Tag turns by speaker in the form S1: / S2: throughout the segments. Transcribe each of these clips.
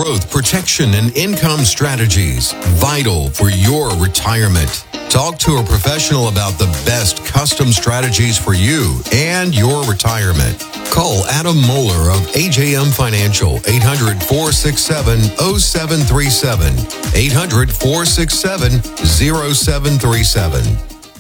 S1: growth, protection, and income strategies. Vital for your retirement. Talk to a professional about the best custom strategies for you and your retirement. Call Adam Moeller of AJM Financial, 800-467-0737, 800-467-0737.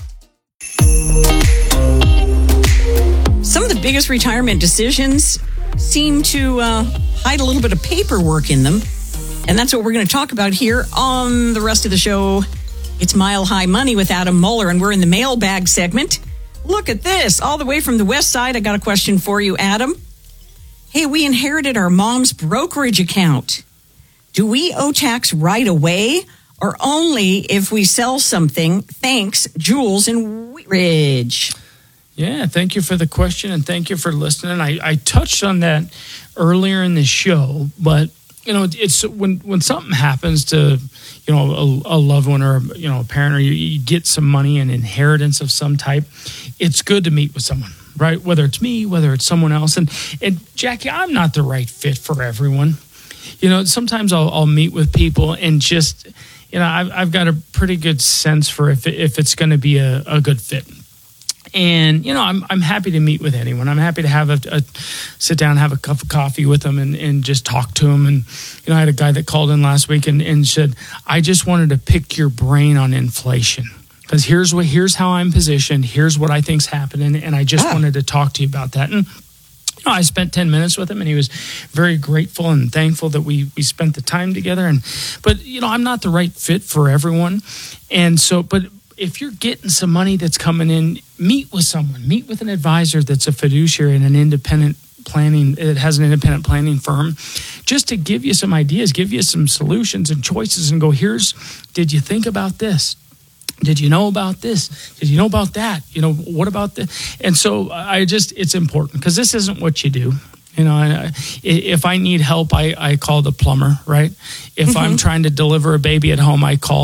S2: Some of the biggest retirement decisions seem to hide a little bit of paperwork in them. And that's what we're going to talk about here on the rest of the show. It's Mile High Money with Adam Moeller, and we're in the mailbag segment. Look at this, all the way from the west side. I got a question for you, Adam. Hey, we inherited our mom's brokerage account. Do we owe tax right away or only if we sell something? Thanks, Jules in Wheat Ridge.
S3: Yeah, thank you for the question, and thank you for listening. I touched on that earlier in the show, but it's when something happens to a loved one or a parent, or you get some money, an inheritance of some type, it's good to meet with someone, right? Whether it's me, whether it's someone else, and Jackie, I'm not the right fit for everyone. Sometimes I'll meet with people and just I've got a pretty good sense for if it's going to be a good fit. And, I'm happy to meet with anyone. I'm happy to have a sit down, have a cup of coffee with them and just talk to them. And, I had a guy that called in last week and said, I just wanted to pick your brain on inflation. Because here's how I'm positioned. Here's what I think's happening. And I just wanted to talk to you about that. And I spent 10 minutes with him, and he was very grateful and thankful that we spent the time together. But I'm not the right fit for everyone. And so, but if you're getting some money that's coming in, meet with someone, meet with an advisor that's a fiduciary and it has an independent planning firm, just to give you some ideas, give you some solutions and choices, and go, did you think about this? Did you know about this? Did you know about that? What about this? And so it's important, because this isn't what you do. If I need help, I call the plumber, right? If I'm trying to deliver a baby at home, I call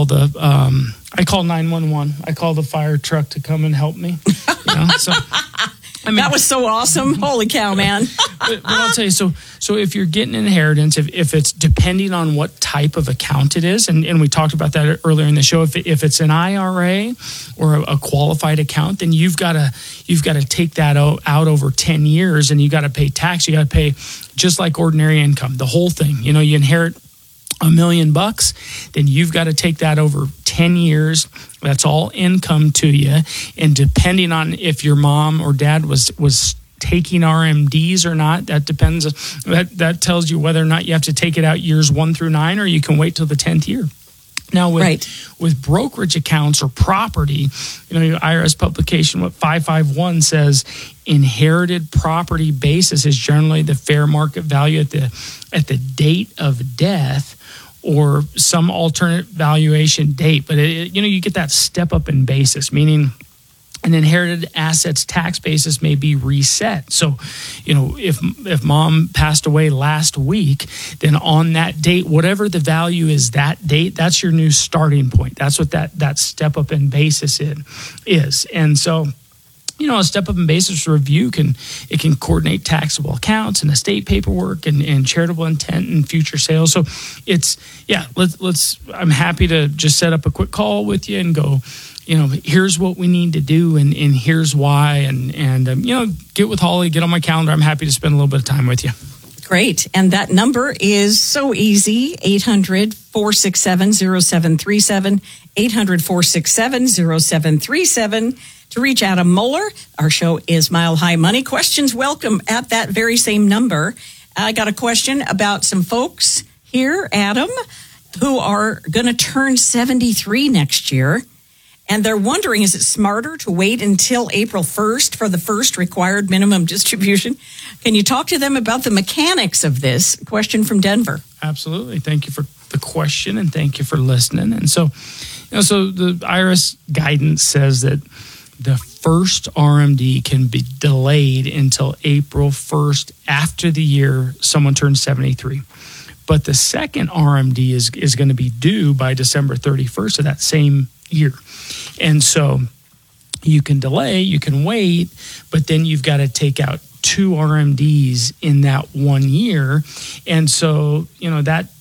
S3: 911. I call the fire truck to come and help me.
S2: That was so awesome. Holy cow, man.
S3: but I'll tell you, so if you're getting an inheritance, if it's depending on what type of account it is, and we talked about that earlier in the show, if it's an IRA or a qualified account, then you've got to take that out over 10 years, and you got to pay tax. You got to pay just like ordinary income, the whole thing. You inherit $1 million, then you've got to take that over 10 years. That's all income to you. And depending on if your mom or dad was taking RMDs or not, that depends. That tells you whether or not you have to take it out years 1 through 9, or you can wait till the 10th year. Now, with brokerage accounts or property, your IRS publication, what 551 says, inherited property basis is generally the fair market value at the date of death, or some alternate valuation date. But you get that step up in basis, meaning an inherited assets tax basis may be reset. So, if mom passed away last week, then on that date, whatever the value is that date, that's your new starting point. That's what that step up in basis is. And so, a step up in basis review can coordinate taxable accounts and estate paperwork and charitable intent and future sales. So I'm happy to just set up a quick call with you and go, here's what we need to do and here's why, and get with Holly, get on my calendar. I'm happy to spend a little bit of time with you.
S2: Great. And that number is so easy, 800-467-0737, 800-467-0737. To reach Adam Moeller, our show is Mile High Money. Questions welcome at that very same number. I got a question about some folks here, Adam, who are going to turn 73 next year. And they're wondering, is it smarter to wait until April 1st for the first required minimum distribution? Can you talk to them about the mechanics of this? Question from Denver.
S3: Absolutely. Thank you for the question, and thank you for listening. And so the IRS guidance says that the first RMD can be delayed until April 1st after the year someone turns 73. But the second RMD is going to be due by December 31st of that same year. And so you can delay, you can wait, but then you've got to take out 2 RMDs in that 1 year. And so, that